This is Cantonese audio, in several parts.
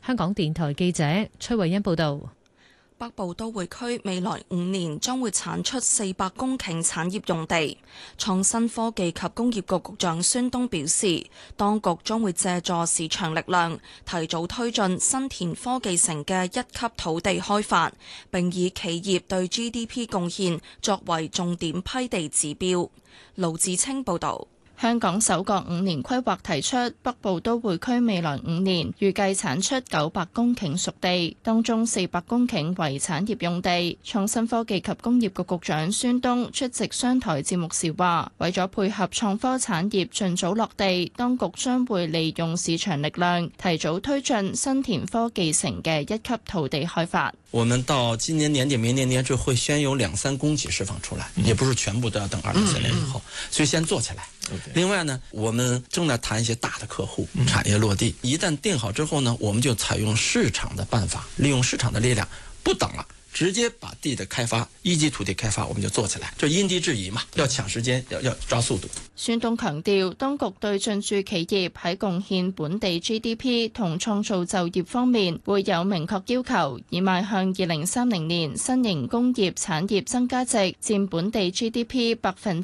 香港電台記者崔慧欣報道。 北部都會區未來5年將會產出400公頃產業用地。創新科技及工業局局長孫東表示，當局將會借助市場力量，提早推進新田科技城嘅1級土地開發，並以企業對 GDP 貢獻作為重點批地指標。盧志清報導。 香港首個5年規劃提出，北部都會區未來5年預計產出900公頃熟地，當中400公頃為產業用地。創新科技及工業局局長孫東出席商台節目時話，為咗配合創科產業盡早落地，當局將會利用市場力量，提早推進新田科技城嘅1級土地開發。 我們到今年年底、明年年初會先有2-3公頃釋放出來，也不是全部都要等2024年以後，所以先做起來。另外呢，我們正在談一些大的客戶，產業落地，一旦定好之後呢，我們就採用市場的辦法，利用市場的力量，不等了，直接把地的開發，1級土地開發我們就做起來，就因地制宜嘛，要搶時間，要抓速度。 孫東強調，當局對進駐企業喺貢獻本地 GDP 同創造就業方面會有明確要求，以邁向2030年新型工業產業增加值佔本地 GDP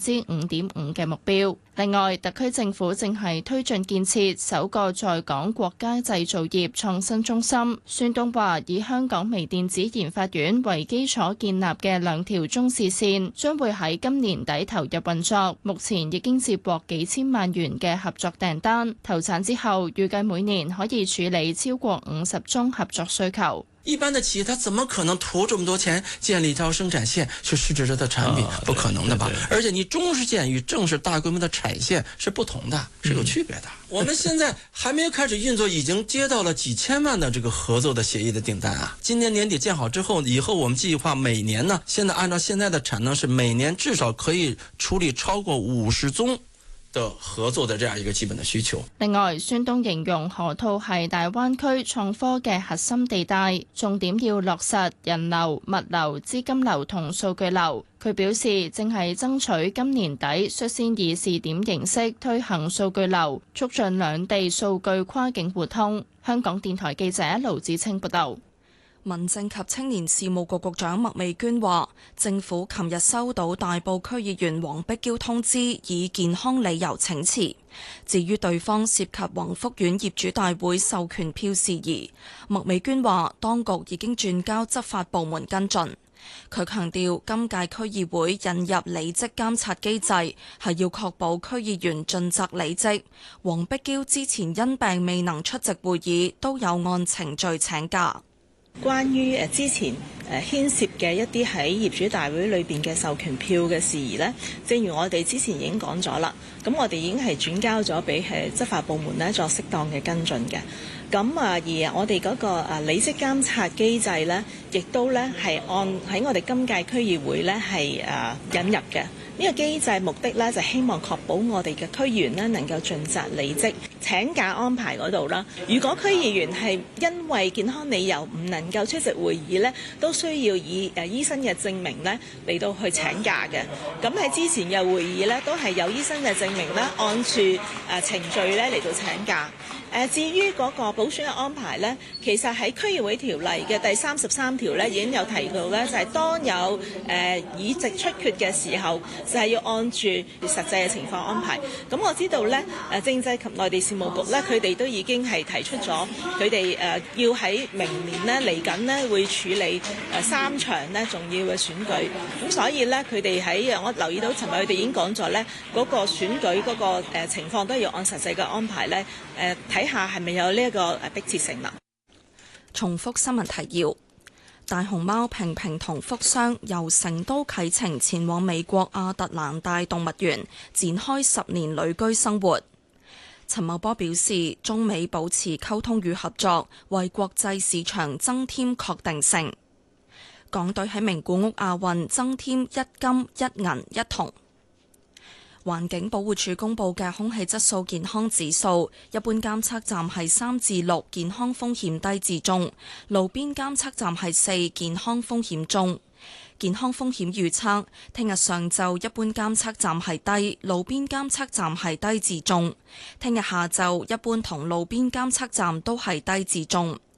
5.5%嘅目標。另外，特區政府正係推進建設首個在港國家製造業創新中心。孫東話，以香港微電子研發院為基礎建立嘅2條中視線將會喺今年底投入運作，目前已經接獲幾千萬元嘅合作訂單，投產之後預計每年可以處理超過50宗合作需求。 一般的企業，它怎麼可能投這麼多錢建立一條生產線去試製這的產品？不可能的吧？而且你中視線與正式大規模的產線是不同的，是有區別的。我們現在還沒有開始運作，已經接到了幾千萬的這個合作的協議的訂單啊！今年年底建好之後，以後我們計劃每年呢，現在按照現在的產能是每年至少可以處理超過50宗的合作的這樣一個基本的需求。 另外，孫東形容河套係大灣區創科嘅核心地帶，重點要落實人流、物流、資金流同數據流。佢表示，正係爭取今年底率先以試點形式推行數據流，促進兩地數據跨境互通。香港電台記者盧子清報道。 民政及青年事務局局長麥美娟話，政府琴日收到大埔區議員黃碧嬌通知，以健康理由請辭。至於對方涉及宏福苑業主大會授權票事宜，麥美娟話，當局已經轉交執法部門跟進。佢強調，今屆區議會引入履職監察機制，係要確保區議員盡責履職。黃碧嬌之前因病未能出席會議，都有按程序請假。 關於之前牽涉嘅一啲喺業主大會裏邊嘅授權票嘅事宜呢，正如我哋之前已經講咗啦，咁我哋已經係轉交咗俾執法部門呢作適當嘅跟進嘅。咁而我哋嗰個履職監察機制呢，亦都呢係按喺我哋今屆區議會呢係引入嘅。呢個機制目的呢，就希望確保我哋嘅區議員呢能夠盡責履職。請假安排嗰度啦，如果區議員係因為健康理由唔能夠出席會議呢，都需要以醫生嘅證明呢嚟到去請假嘅。咁喺之前嘅會議呢，都係有醫生嘅證明呢，按住程序呢嚟到請假。至於嗰個補選嘅安排呢，其實喺區議會條例嘅第33條呢已經有提到呢，就係當有議席出缺嘅時候，就係要按住實際嘅情況安排。咁我知道呢，政制及內地事務局呢，佢哋都已經係提出咗，佢哋要喺明年呢嚟緊呢會處理3場呢重要嘅選舉。咁所以呢，佢哋喺我留意到，尋日佢哋已經講咗呢嗰個選舉嗰個情況都要按實際嘅安排呢。睇下係咪有呢一個迫切性啦。 重複新聞提要：大熊貓平平同福箱由成都啟程前往美國亞特蘭大動物園，展開10年旅居生活。陳茂波表示，中美保持溝通與合作，為國際市場增添確定性。港隊喺名古屋亞運增添1金1銀1銅。環境保護署公布嘅空氣質素健康指數，一般監測站係3至6，健康風險低至中；路邊監測站係4，健康風險中。健康風險預測，聽日上晝一般監測站係低，路邊監測站係低至中；聽日下晝一般同路邊監測站都係低至中。